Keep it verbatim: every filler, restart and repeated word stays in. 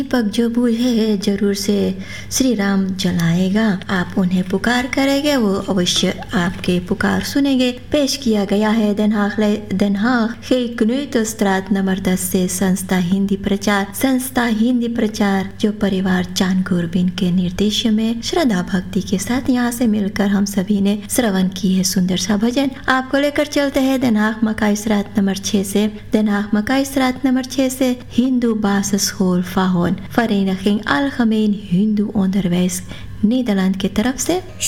दीपक जो बुझे जरूर से श्री राम जलाएगा। आप उन्हें पुकार करेंगे, वो अवश्य आपके पुकार सुनेंगे। पेश किया गया है Den Haag Den Haag Geknutenstraat number दस से संस्था हिंदी प्रचार। संस्था हिंदी प्रचार जो परिवार चान गुरबिन के निर्देश में श्रद्धा भक्ति के साथ यहाँ से मिलकर हम सभी ने श्रवण की है सुंदर सा भजन। आपको लेकर चलते हैं Den Haag मकाईसरात नंबर छह से। Den Haag मकाईसरात नंबर छह से Hindu basisschool Vahon, Vereniging Algemeen Hindoe Onderwijs Nederland की तरफ से।